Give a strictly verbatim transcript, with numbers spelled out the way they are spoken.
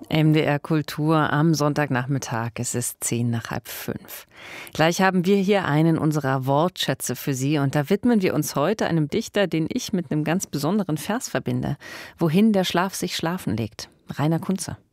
M D R Kultur am Sonntagnachmittag. Es ist zehn nach halb fünf. Gleich haben wir hier einen unserer Wortschätze für Sie und da widmen wir uns heute einem Dichter, den ich mit einem ganz besonderen Vers verbinde. Wohin der Schlaf sich schlafen legt. Rainer Kunze.